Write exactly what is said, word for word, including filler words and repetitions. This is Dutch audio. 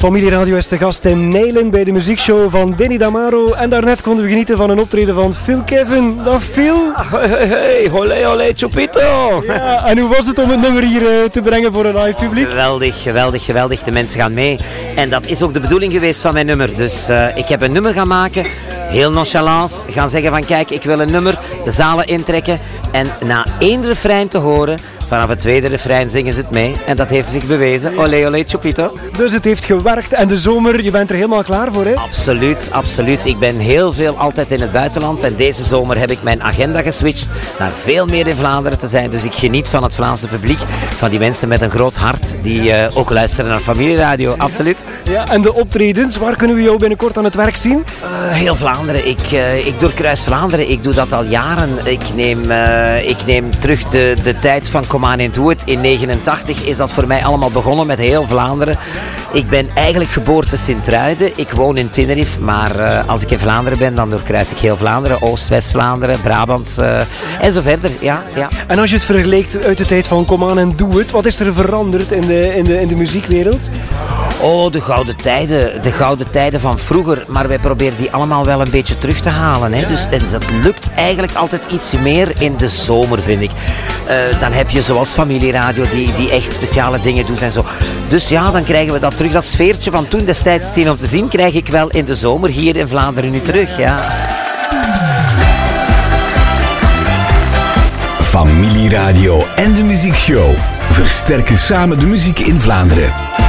Familieradio is te gast in Nijlen bij de muziekshow van Danny Damaro. En daarnet konden we genieten van een optreden van Phil Kevin. Dag Phil. Hey, hey, olé, olé, chupito. Ja, en hoe was het om het nummer hier uh, te brengen voor een live publiek? Geweldig, geweldig, geweldig. De mensen gaan mee. En dat is ook de bedoeling geweest van mijn nummer. Dus uh, ik heb een nummer gaan maken. Heel nonchalant. Gaan zeggen van kijk, ik wil een nummer. De zalen intrekken. En na één refrein te horen... Vanaf het tweede refrein zingen ze het mee. En dat heeft zich bewezen. Olé, olé, chupito. Dus het heeft gewerkt. En de zomer, je bent er helemaal klaar voor, hè? Absoluut, absoluut. Ik ben heel veel altijd in het buitenland. En deze zomer heb ik mijn agenda geswitcht naar veel meer in Vlaanderen te zijn. Dus ik geniet van het Vlaamse publiek. Van die mensen met een groot hart die uh, ook luisteren naar Familieradio. Absoluut. Ja, en de optredens, waar kunnen we jou binnenkort aan het werk zien? Uh, heel Vlaanderen. Ik, uh, ik doorkruis Vlaanderen. Ik doe dat al jaren. Ik neem, uh, ik neem terug de, de tijd van Come On and Do It. In negenentachtig is dat voor mij allemaal begonnen met heel Vlaanderen. Ik ben eigenlijk geboren te Sint-Truiden. Ik woon in Tenerife, maar uh, als ik in Vlaanderen ben, dan doorkruis ik heel Vlaanderen. Oost, West-Vlaanderen, Brabant uh, en zo verder. Ja, ja. En als je het vergelijkt uit de tijd van Come On and Do It, wat is er veranderd in de, in de, in de muziekwereld? Oh, de gouden tijden. De gouden tijden van vroeger. Maar wij proberen die allemaal wel een beetje terug te halen. Hè? Dus, en dat lukt eigenlijk altijd iets meer in de zomer, vind ik. Uh, dan heb je zoals Familieradio die, die echt speciale dingen doet en zo. Dus ja, dan krijgen we dat terug. Dat sfeertje van toen destijds tien om te zien, krijg ik wel in de zomer hier in Vlaanderen nu terug. Ja. Familieradio en de muziekshow versterken samen de muziek in Vlaanderen.